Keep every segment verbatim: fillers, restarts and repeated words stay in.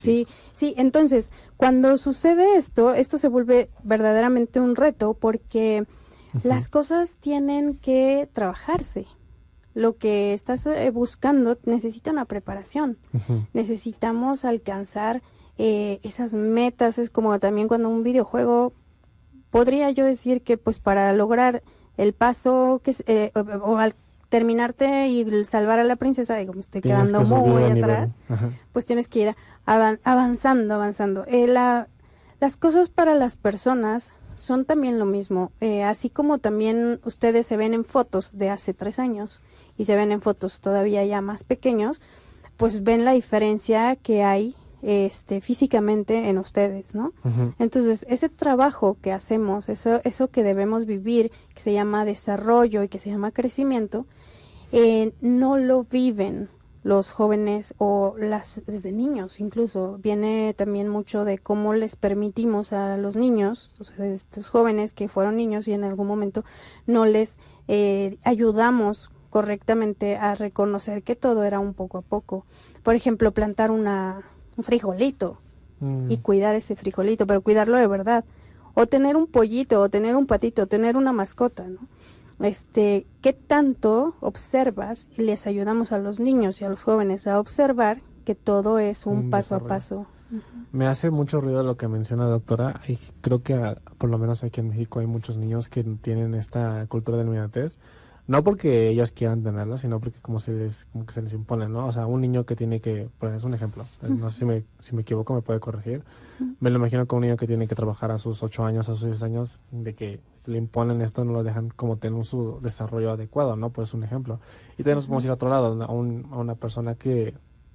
Sí, sí, entonces, cuando sucede esto, esto se vuelve verdaderamente un reto porque uh-huh. las cosas tienen que trabajarse. Lo que estás eh, buscando necesita una preparación. Uh-huh. Necesitamos alcanzar eh, esas metas. Es como también cuando un videojuego, podría yo decir que pues para lograr el paso que eh, o, o al terminarte y salvar a la princesa, digo, me estoy tienes quedando muy atrás, pues tienes que ir avan- avanzando, avanzando. Eh, la, las cosas para las personas son también lo mismo, eh, así como también ustedes se ven en fotos de hace tres años y se ven en fotos todavía ya más pequeños, pues ven la diferencia que hay este físicamente en ustedes, ¿no? Uh-huh. Entonces, ese trabajo que hacemos, eso, eso que debemos vivir, que se llama desarrollo y que se llama crecimiento, Eh, no lo viven los jóvenes o las desde niños incluso. Viene también mucho de cómo les permitimos a los niños, o sea, estos jóvenes que fueron niños y en algún momento no les eh, ayudamos correctamente a reconocer que todo era un poco a poco. Por ejemplo, plantar una, un frijolito mm. y cuidar ese frijolito, pero cuidarlo de verdad. O tener un pollito, o tener un patito, o tener una mascota, ¿no? Este, ¿qué tanto observas y les ayudamos a los niños y a los jóvenes a observar que todo es un, un paso desarrollo. a paso? Uh-huh. Me hace mucho ruido lo que menciona la doctora, y creo que a, por lo menos aquí en México hay muchos niños que tienen esta cultura de inmediatez, no porque ellos quieran tenerla, sino porque como se les como que se les impone, ¿no? O sea, un niño que tiene que, pues es un ejemplo, uh-huh. no sé si me, si me equivoco, me puede corregir, uh-huh. me lo imagino como un niño que tiene que trabajar a sus ocho años, a sus diez años, de que se le imponen esto, no lo dejan como tener su desarrollo adecuado, ¿no? Pues un ejemplo. Y tenemos como uh-huh. ir a otro lado, a, un, a una persona que,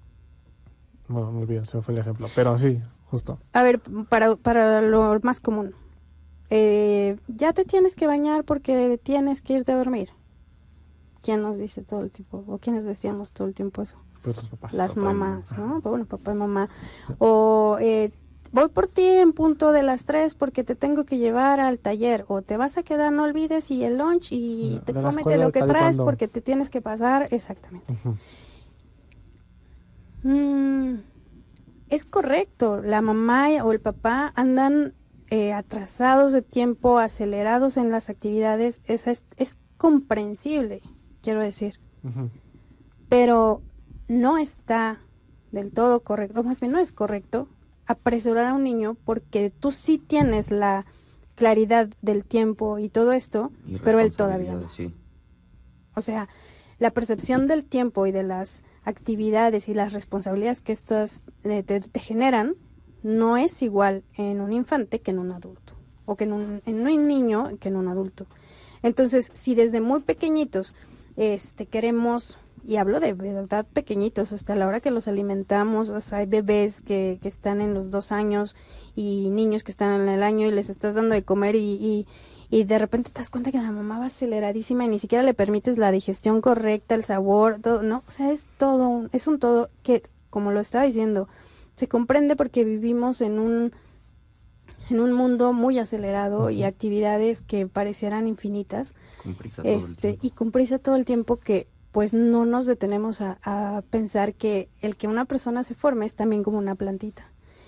bueno, me olvidé, se me fue el ejemplo, pero sí, justo. A ver, para, para lo más común, eh, ya te tienes que bañar porque tienes que irte a dormir. ¿Quién nos dice todo el tiempo? ¿O quiénes decíamos todo el tiempo eso? Pues los papás. Las papá mamás, ¿no? Bueno, papá y mamá. O eh, voy por ti en punto de las tres porque te tengo que llevar al taller. O te vas a quedar, no olvides, y el lunch y no, te cómete lo que traes porque te tienes que pasar. Exactamente. Uh-huh. Mm, es correcto. La mamá o el papá andan eh, atrasados de tiempo, acelerados en las actividades. Es, es, es comprensible, quiero decir. Uh-huh. Pero no está del todo correcto, más bien no es correcto apresurar a un niño porque tú sí tienes la claridad del tiempo y todo esto, pero él todavía no. Sí. O sea, la percepción del tiempo y de las actividades y las responsabilidades que estas eh, te, te generan no es igual en un infante que en un adulto, o que en un, en un niño que en un adulto. Entonces, si desde muy pequeñitos este, queremos, y hablo de verdad pequeñitos, hasta la hora que los alimentamos, o sea, hay bebés que, que están en los dos años y niños que están en el año y les estás dando de comer y, y, y de repente te das cuenta que la mamá va aceleradísima y ni siquiera le permites la digestión correcta, el sabor, todo, ¿no? O sea, es todo, un, es un todo que, como lo estaba diciendo, se comprende porque vivimos en un en un mundo muy acelerado uh-huh. y actividades que parecieran infinitas con prisa este, todo el tiempo. y con prisa todo el tiempo que pues no nos detenemos a, a pensar que el que una persona se forme es también como una plantita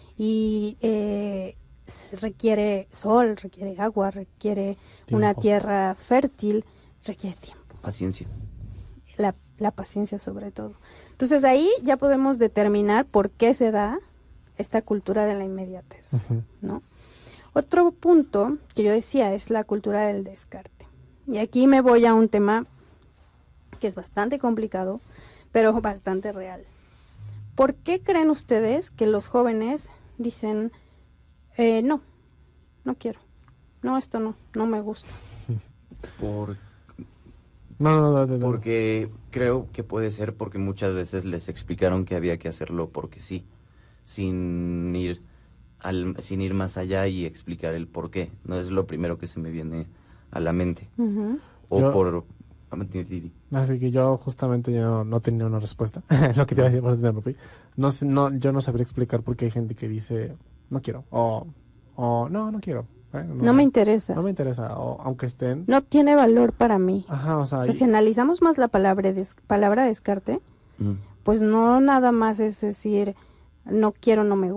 y eh, requiere sol, requiere agua, requiere tiempo. Una tierra fértil, requiere tiempo. Paciencia. La, la paciencia sobre todo. Entonces ahí ya podemos determinar por qué se da esta cultura de la inmediatez, uh-huh. ¿no? Otro punto que yo decía es la cultura del descarte. Y aquí me voy a un tema que es bastante complicado, pero bastante real. ¿Por qué creen ustedes que los jóvenes dicen, eh, no, no quiero, no, esto no, no me gusta? Por... No, no, no, no, no. Porque creo que puede ser porque muchas veces les explicaron que había que hacerlo porque sí, sin ir... Al, sin ir más allá y explicar el por qué. No es lo primero que se me viene a la mente. Uh-huh. O yo, por... Así que yo justamente ya no, no tenía una respuesta. Lo que te iba a decir, por eso no, no, yo no sabría explicar por qué hay gente que dice, no quiero. O, o no, no quiero. ¿eh? No, no me interesa. No me interesa. O aunque estén... No tiene valor para mí. Ajá, o sea... O sea, y... si analizamos más la palabra, des, palabra descarte, uh-huh. pues no nada más es decir... no quiero, no me